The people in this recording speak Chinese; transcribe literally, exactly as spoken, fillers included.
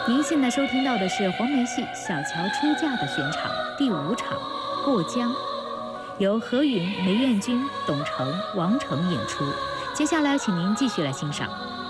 您现在收听到的是黄梅戏《小乔出嫁》的选场第五场《过江》，由何云、梅艳君、董成、王成演出。接下来，请您继续来欣赏。